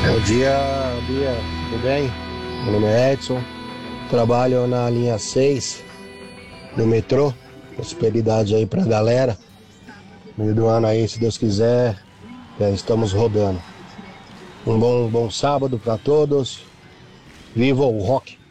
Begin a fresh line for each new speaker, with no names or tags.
Bom dia, Bia. Tudo bem? Meu nome é Edson. Trabalho na linha 6 do metrô. Prosperidade aí pra galera. Meio do ano aí, se Deus quiser, já estamos rodando. Um bom sábado pra todos. Viva o rock!